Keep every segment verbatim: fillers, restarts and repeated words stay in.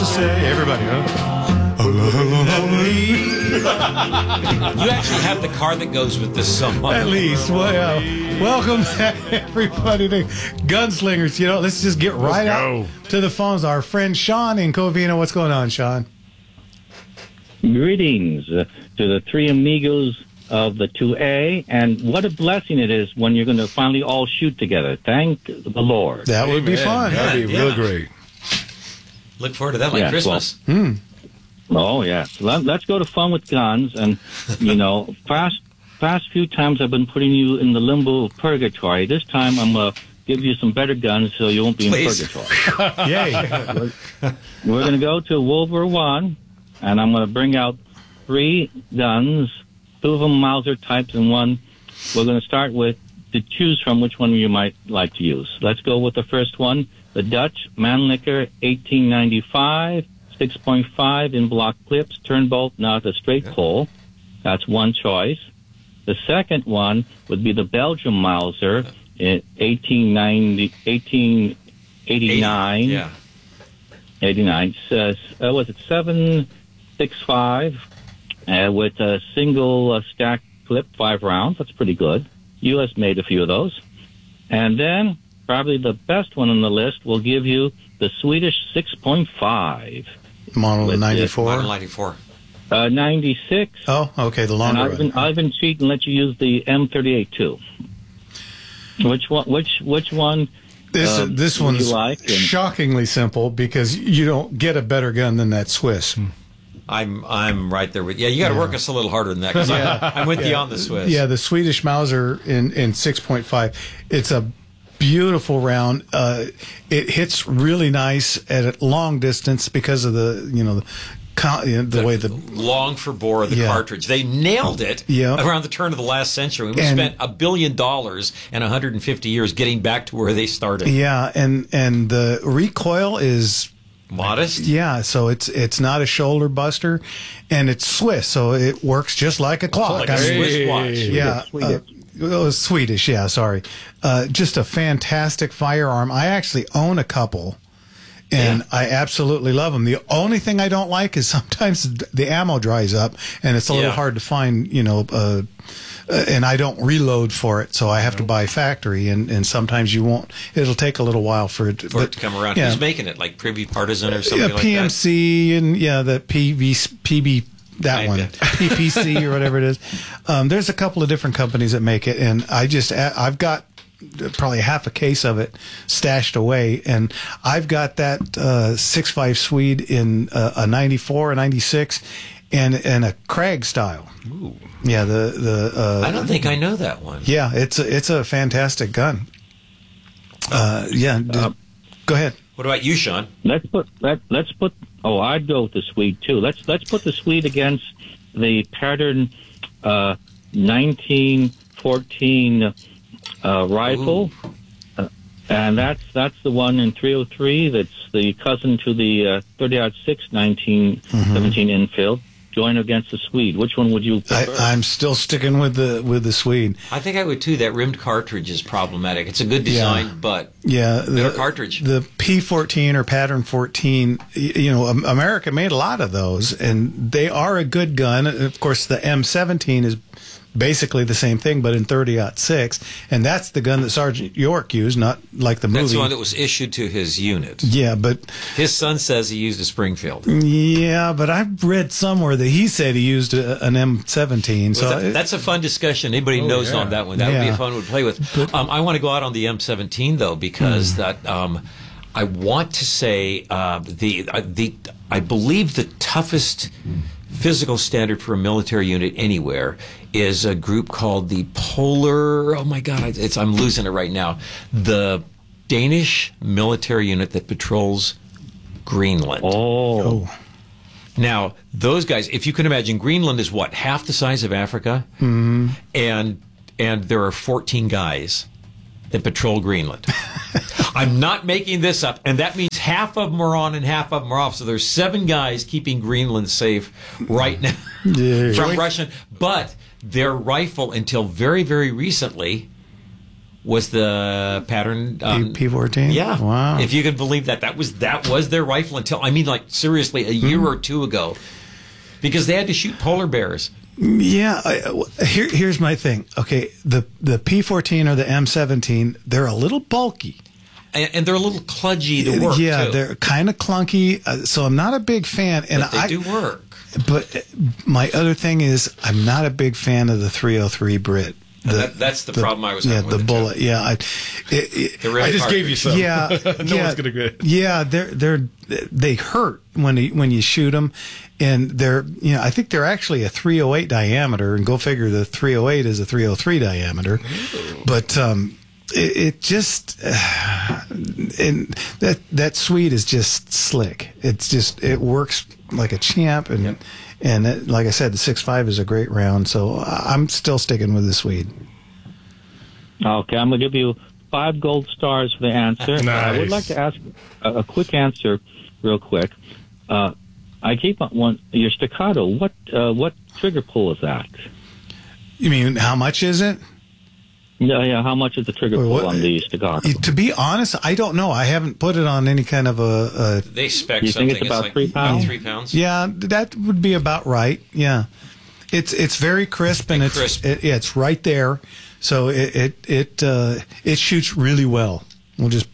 to say, everybody, huh? You actually have the car that goes with this song. At least. Well, uh, welcome back, everybody, to Gunslingers. You know, let's just get right out to the phones. Our friend Sean in Covina. What's going on, Sean? Greetings uh, to the three amigos of the two A, and what a blessing it is when you're going to finally all shoot together. Thank the Lord. That would be fun. That'd be Yeah. real great. Look forward to that like Yeah, Christmas. well, Hmm. Oh, yes. Let, let's go to fun with guns. And, you know, past, past few times I've been putting you in the limbo of purgatory. This time I'm going to give you some better guns so you won't be Please. in purgatory. Yay. We're going to go to World War One, and I'm going to bring out three guns, two of them Mauser types and one. We're going to start with to choose from which one you might like to use. Let's go with the first one, the Dutch Mannlicher eighteen ninety-five. six point five in block clips, turnbolt, not a straight pull. That's one choice. The second one would be the Belgium Mauser in eighteen ninety, eighteen eighty-nine. Yeah. eighty-nine. Uh, uh, was it seven six five uh, with a single uh, stack clip, five rounds. That's pretty good. U S made a few of those. And then probably the best one on the list will give you the Swedish six point five. Model With ninety-four. Model ninety-four. Uh, ninety-six. Oh, okay, the And longer I've been, one. I've been cheating and let you use the M thirty-eight too. Which one? Which which one? This um, this do one's you like? And- shockingly simple because you don't get a better gun than that Swiss. I'm I'm right there with. Yeah, you got to work us a little harder than that because I'm with you on the Swiss. Yeah, the Swedish Mauser in, in six point five. It's a beautiful round. Uh, it hits really nice at a long distance because of the, you know, the, con- you know, the, The way the... long for bore of the Yeah. cartridge. They nailed it Yeah. around the turn of the last century. We And- spent a billion dollars and one hundred fifty years getting back to where they started. Yeah, and, and the recoil is... Modest. Yeah, so it's it's not a shoulder buster, and it's Swiss, so it works just like a clock. Like a I mean, Swiss watch. Yeah, uh, oh, Swedish. Yeah, sorry. Uh, just a fantastic firearm. I actually own a couple, and Yeah. I absolutely love them. The only thing I don't like is sometimes the ammo dries up, and it's a little Yeah. hard to find. You know. Uh, Uh, and I don't reload for it, so I have to buy factory, and, and sometimes you won't. It'll take a little while for it, For it to come around. Yeah. Who's making it? Like Privy Partisan or something Yeah, like P M C and yeah, the P V P B that I one, bet. P P C or whatever it is. Um, there's a couple of different companies that make it, and I just I've got probably half a case of it stashed away, and I've got that uh, six five Swede in uh, a ninety-four, a ninety-six, and and a Krag style. Ooh. Yeah, the the. Uh, that? I don't think I know that one. Yeah, it's a, it's a fantastic gun. Uh, yeah, d- Uh, go ahead. What about you, Sean? Let's put let let's put. Oh, I'd go with the Swede too. Let's let's put the Swede against the pattern uh, nineteen fourteen uh, rifle, uh, and that's that's the one in three oh three. That's the cousin to the uh, thirty aught six nineteen seventeen Enfield. Join against the Swede. Which one would you prefer? I, I'm still sticking with the with the Swede. I think I would too. That rimmed cartridge is problematic. It's a good design, Yeah. but Yeah, better the cartridge. The P fourteen or pattern fourteen. y- You know, Am- America made a lot of those, and they are a good gun. Of course, the M seventeen is basically the same thing, but in thirty aught six, and that's the gun that Sergeant York used, not like the movie. that's the one that was issued to his unit. yeah, but His son says he used a Springfield. yeah, but I've read somewhere that he said he used a, an M seventeen. So Well, that- it- that's a fun discussion. Anybody knows yeah. on that one? That would be Yeah. a fun one to play with. Um, I want to go out on the M seventeen though because that um, I want to say uh, the uh, the I believe the toughest physical standard for a military unit anywhere is a group called the Polar. Oh my God, it's I'm losing it right now. The Danish military unit that patrols Greenland. oh, oh. Now, those guys, if you can imagine, Greenland is what, half the size of Africa? Mm-hmm. And and there are fourteen guys that patrol Greenland. I'm not making this up. And that means half of them are on and half of them are off. So there's seven guys keeping Greenland safe right now Yeah. from Russian. But their rifle, until very, very recently, was the pattern um, P fourteen. Yeah, Wow. If you could believe that, that was that was their rifle until I mean, like seriously, a year Mm-hmm. or two ago, because they had to shoot polar bears. Yeah, I, here, here's my thing. Okay, the the P fourteen or the M seventeen, they're a little bulky. And, and they're a little kludgy to work. Yeah, too. they're kind of clunky. Uh, so I'm not a big fan. And but they I do work. But my other thing is, I'm not a big fan of the three oh three Brit. The, that, that's the, the problem I was yeah, having the with bullet. it too. Yeah, I, it, it, They're really I just hard gave to you shoot. some. yeah, no yeah, one's gonna get. Yeah, they're they're they hurt when you, when you shoot them, and they're you know I think they're actually a three oh eight diameter, and go figure the three oh eight is a three oh three diameter, Ooh. but um, it, it just uh, and that that Swede is just slick. It's just it works like a champ, and Yep. and it, like I said, the six five is a great round, so I'm still sticking with the Swede. Okay, I'm going to give you five gold stars for the answer. Nice. I would like to ask a, a quick answer, real quick. Uh, I keep on one your staccato. What uh, what trigger pull is that? You mean how much is it? Yeah, yeah. How much is the trigger Wait, pull what- on the staccato? To be honest, I don't know. I haven't put it on any kind of a. a They spec You think something. it's about like three pounds? Three pounds. yeah, that would be about right. Yeah, it's it's very crisp and, And it's crisp. It, yeah, it's right there. So it it it, uh, it shoots really well. We'll just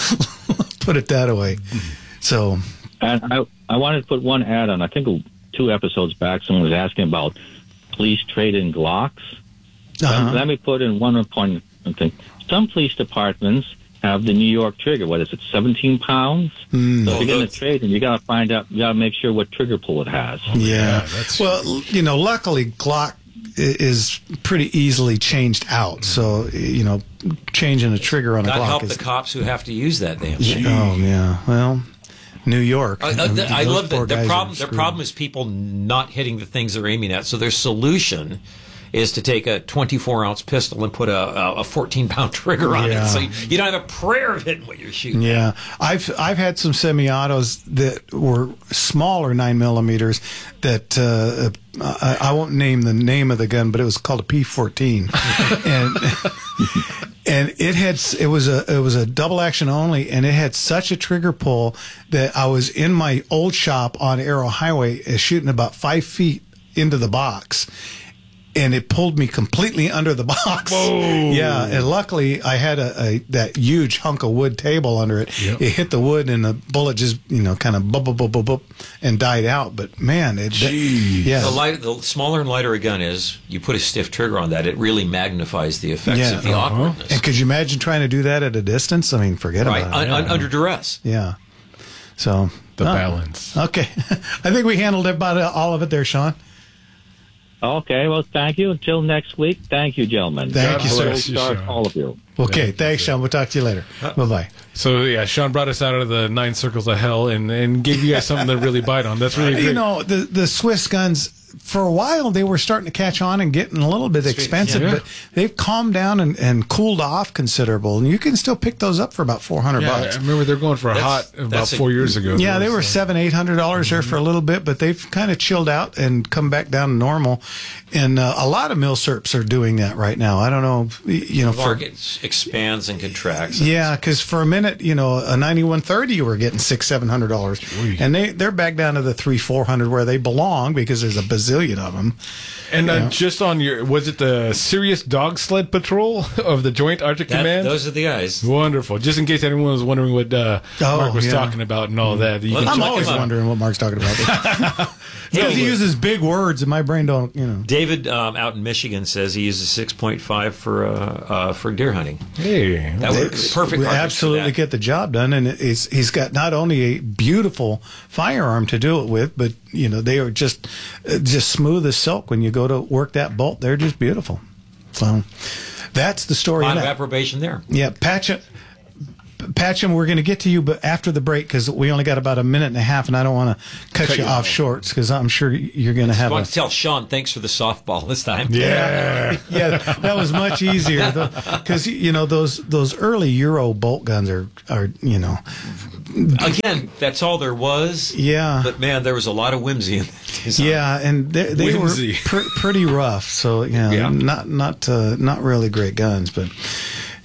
put it that way. So And I I wanted to put one add on. I think two episodes back, someone was asking about police trade in Glocks. uh-huh. Let me put in one point thing. Some police departments have the New York trigger. What is it, seventeen pounds? Mm. So if Oh, you're going that's- to trade, and you got to find out, you got to make sure what trigger pull it has. yeah. that's- Well, you know, luckily Glock i- is pretty easily changed out. So you know, changing a trigger on a God Glock help is. the cops who have to use that damn thing. Oh yeah. Well, New York. I, I, I Those love poor that. The guys are problem. Their screwed. problem is people not hitting the things they're aiming at. So their solution is to take a twenty-four ounce pistol and put a, a fourteen pound trigger on Yeah. it, so you, you don't have a prayer of hitting what you're shooting. Yeah, I've I've had some semi-autos that were smaller nine millimeters. That uh, I, I won't name the name of the gun, but it was called a P fourteen, and and it had it was a it was a double action only, and it had such a trigger pull that I was in my old shop on Arrow Highway uh, shooting about five feet into the box. And it pulled me completely under the box. Whoa. Yeah, and luckily I had a, a that huge hunk of wood table under it. Yep. It hit the wood, and the bullet just you know kind of bub bub bub bub bub and died out. But man, it Jeez. yeah The, light, the smaller and lighter a gun is, you put a stiff trigger on that, it really magnifies the effects Yeah. of the Uh-huh. awkwardness. And could you imagine trying to do that at a distance? I mean, forget Right, about it. un, un, under duress. Yeah. So The oh, balance. Okay, I think we handled about all of it there, Sean. Okay, well, thank you. Until next week, thank you, gentlemen. Thank God you, sir. Gold bless you, stars, Sean. all of you. Okay, thanks, Sean. We'll talk to you later. Bye bye. So yeah, Sean brought us out of the nine circles of hell and, and gave you guys something to really bite on. That's really great. You know, the the Swiss guns, for a while, they were starting to catch on and getting a little bit expensive, yeah. but they've calmed down and, and cooled off considerable. And you can still pick those up for about four hundred yeah, I bucks. remember they're going for a That's- hot about that's a- four years ago. Yeah, they were So- seven, eight hundred dollars there for a little bit, but they've kind of chilled out and come back down to normal. And uh, a lot of milsurps are doing that right now. I don't know, you know, The for market expands and contracts. yeah, because for a minute, you know, a ninety-one thirty, you were getting six, seven hundred dollars, and they they're back down to the three, four hundred where they belong because there's a bazillion of them. And uh, Yeah. just on your, was it the Serious Dog Sled Patrol of the Joint Arctic That- Command? those are the guys. Wonderful. Just in case anyone was wondering what uh, Oh, Mark was yeah. talking about and all that. You Well, can I'm check always him out. wondering what Mark's talking about. Because he uses big words, and my brain don't, you know. David um, out in Michigan says he uses six point five for uh, uh, for deer hunting. hey, That would be perfect. We cartridge for absolutely that. get the job done, and it's, he's got not only a beautiful firearm to do it with, but you know they are just uh, just smooth as silk. When you go to work that bolt, they're just beautiful. So that's the story. A of lot of that. approbation there. Yeah, Patcham, Patcham, we're going to get to you, but after the break because we only got about a minute and a half, and I don't want to cut, Cut you you off off. short because I'm sure you're going to I have want a. to tell Sean thanks for the softball this time. yeah. Yeah, that was much easier because you know those those early Euro bolt guns are are you know Again, that's all there was. yeah But man, there was a lot of whimsy in that design. yeah, and they, they were Whimsy. pr- pretty rough. So yeah, Yeah. not not uh, not really great guns, but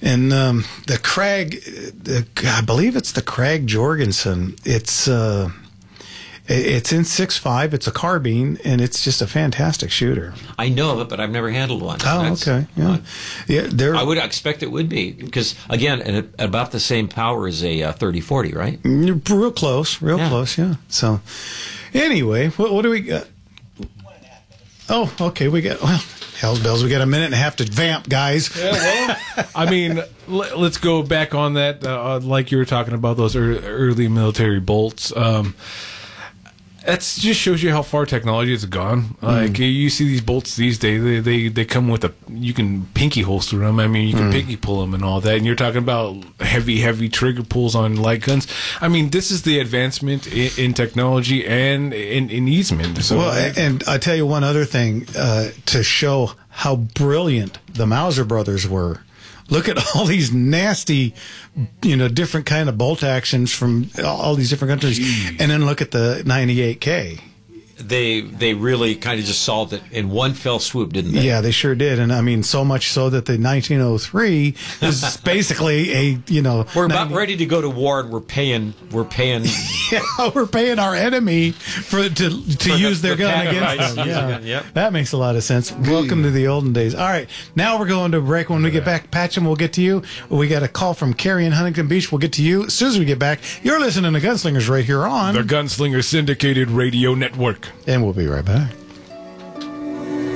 And um, the Krag, the, I believe it's the Krag Jorgensen. It's uh, it's in six five. It's a carbine, and it's just a fantastic shooter. I know of it, but I've never handled one. Oh, That's- okay, yeah, yeah. They're I would expect it would be because again, at about the same power as a uh, thirty forty, right? real close, real Yeah. close, yeah. So, anyway, what, what do we got? Oh, okay, we got well. Hell's bells, we got a minute and a half to vamp, guys. Yeah, well, I mean, l- let's go back on that. Uh, like you were talking about those ear- early military bolts. Um, that just shows you how far technology has gone. Like you see these bolts these days, they, they they come with a you can pinky holster them. I mean, you can pinky pull them and all that. And you're talking about heavy, heavy trigger pulls on light guns. I mean, this is the advancement in, in technology and in, in easement. So, Well, a- and I tell you one other thing uh, to show how brilliant the Mauser brothers were. Look at all these nasty, you know, different kind of bolt actions from all these different countries, and then look at the ninety-eight K. They they really kind of just solved it in one fell swoop, didn't they? Yeah, they sure did, and I mean so much so that the nineteen oh three is basically a you know We're about ninety ready to go to war, and we're paying we're paying Yeah, we're paying our enemy for to to use the- their the gun pack of against ice. them. Use Yeah, the gun, yep. that makes a lot of sense. Welcome to the olden days. All right, now we're going to break. When we get back, Patcham, we'll get to you. We got a call from Carrie in Huntington Beach. We'll get to you as soon as we get back. You're listening to Gunslingers right here on, the Gunslinger Syndicated Radio Network. and we'll be right back.